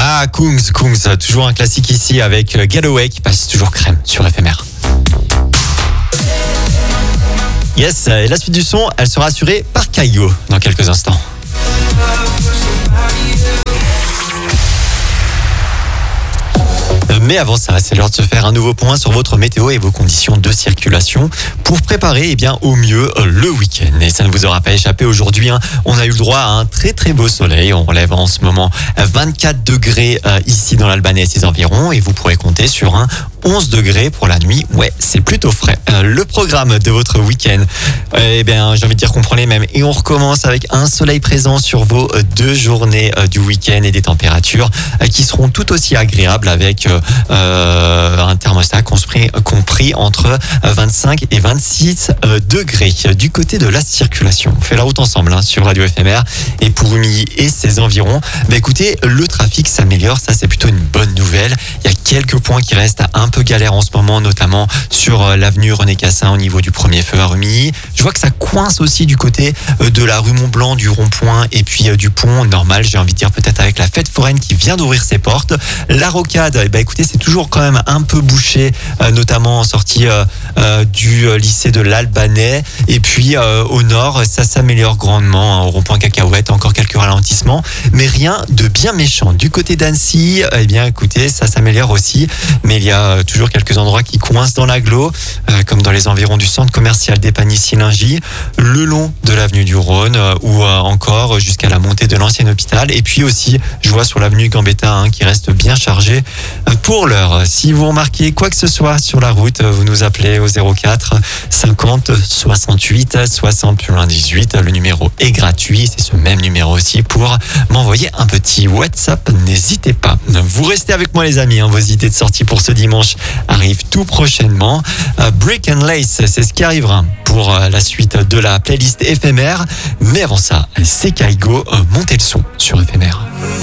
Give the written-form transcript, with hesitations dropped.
Ah, Kungs, toujours un classique ici avec Galloway qui passe toujours crème sur éphémère. Yes, et la suite du son, elle sera assurée par Kaigo dans quelques instants. Mais avant ça, c'est l'heure de se faire un nouveau point sur votre météo et vos conditions de circulation pour préparer au mieux le week-end. Et ça ne vous aura pas échappé aujourd'hui. On a eu le droit à un très très beau soleil. On relève en ce moment 24 degrés ici dans l'Albanais et ses environs. Et vous pourrez compter sur un 11 degrés pour la nuit. Ouais, c'est plutôt frais. Le programme de votre week-end, j'ai envie de dire qu'on prend les mêmes. Et on recommence avec un soleil présent sur vos 2 journées du week-end et des températures qui seront tout aussi agréables avec un thermostat compris entre 25 et 26 degrés. Du côté de la circulation, on fait la route ensemble sur Radio Éphémère et pour Rumilly et ses environs. Écoutez, le trafic s'améliore, ça c'est plutôt une bonne nouvelle. Il y a quelques points qui restent un peu galère en ce moment, notamment sur l'avenue René Cassin au niveau du premier feu à Rumilly. Je vois que ça coince aussi du côté de la rue Mont-Blanc, du rond-point et puis du pont normal, j'ai envie de dire peut-être avec la fête foraine qui vient d'ouvrir ses portes. La rocade, écoutez, c'est toujours quand même un peu bouché, notamment en sortie du lycée de l'Albanais. Et puis au nord, ça s'améliore grandement, au rond-point Cacahuète, encore quelques ralentissements, mais rien de bien méchant. Du côté d'Annecy, écoutez, ça s'améliore aussi, mais il y a toujours quelques endroits qui coincent dans l'agglo, comme dans les environs du centre commercial d'Épagny-Sillingy, le long de l'avenue du Rhône, ou encore jusqu'à la montée de l'ancien hôpital. Et puis aussi, je vois sur l'avenue Gambetta qui reste bien chargée pour l'heure. Si vous remarquez quoi que ce soit sur la route, vous nous appelez au 04 50 68 78. Le numéro est gratuit, c'est ce même numéro aussi pour m'envoyer un petit WhatsApp. N'hésitez pas. Vous restez avec moi les amis, vos idées de sortie pour ce dimanche arrivent tout prochainement. Brick and Lace, c'est ce qui arrivera pour la suite de la playlist éphémère. Mais avant ça, c'est Kaigo, montez le son sur éphémère.